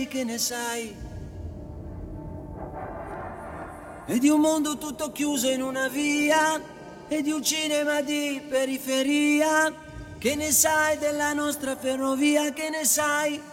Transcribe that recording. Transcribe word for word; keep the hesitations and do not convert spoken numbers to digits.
che ne sai? E di un mondo tutto chiuso in una via, e di un cinema di periferia. Che ne sai della nostra ferrovia? Che ne sai